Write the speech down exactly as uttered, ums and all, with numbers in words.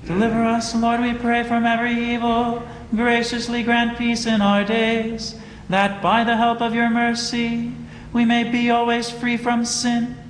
Deliver us, Lord, we pray, from every evil. Graciously grant peace in our days, that by the help of your mercy we may be always free from sin